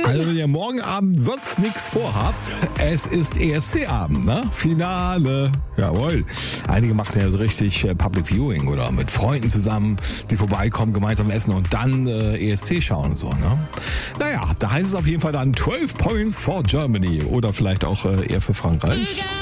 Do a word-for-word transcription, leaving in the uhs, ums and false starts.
Also wenn ihr morgen Abend sonst nichts vorhabt, es ist E S C-Abend, ne? Finale. Jawohl. Einige machen ja so richtig äh, Public Viewing oder mit Freunden zusammen, die vorbeikommen, gemeinsam essen und dann äh, E S C schauen und so, ne? Naja, da heißt es auf jeden Fall dann zwölf Points for Germany oder vielleicht auch äh, eher für Frankreich.